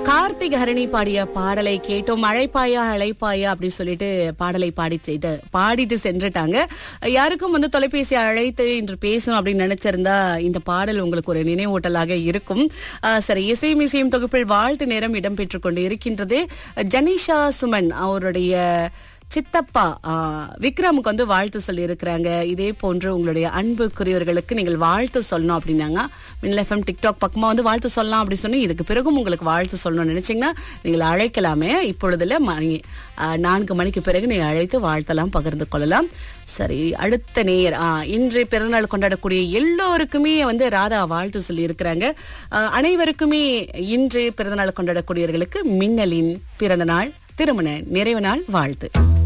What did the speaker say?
கார்த்திக் ஹரணி பாடிய பாடலை கேட்டோம். அழைப்பாயா அழைப்பாயா அப்படி சொல்லிட்டு பாடலை பாடிட்டு சென்றுட்டாங்க. யாருக்கும் தொலைபேசி அழைத்து இன்று பேசணும் அப்படின்னு நினைச்சிருந்தா இந்த பாடல் உங்களுக்கு ஒரு நினைவூட்டலாக இருக்கும். சரி, இசையும் இசையும் தொகுப்பில் வாழ்த்து நேரம் இடம்பெற்றுக் கொண்டு இருக்கின்றது. ஜனிஷா சுமன் அவருடைய சித்தப்பா விக்ரமுக்கு வாழ்த்து சொல்லி இருக்கிறாங்க. இதே போன்று உங்களுடைய அன்புக்குரியவர்களுக்கு நீங்கள் வாழ்த்து சொல்லணும் அப்படின்னாங்க மின்னல் எஃப்எம் டிக்டாக் பக்கமா வாழ்த்து சொல்லலாம் அப்படி சொன்னி இதுக்கு பிறகும் உங்களுக்கு வாழ்த்து சொல்லணும்னு நினைச்சீங்கன்னா நீங்கள் அழைக்கலாமே. இப்பொழுதுல 4 மணிக்கு பிறகு நீங்க அழைத்து வாழ்த்தலாம், பகிர்ந்து கொள்ளலாம். சரி, அடுத்த நேயர் இன்று பிறந்தநாள் கொண்டாடக்கூடிய எல்லோருக்குமே ராதா வாழ்த்து சொல்லி இருக்கிறாங்க. அனைவருக்குமே இன்று பிறந்தநாள் கொண்டாடக்கூடியவர்களுக்கு மின்னலின் பிறந்தநாள் திருமண நிறைவு நாள் வாழ்த்து.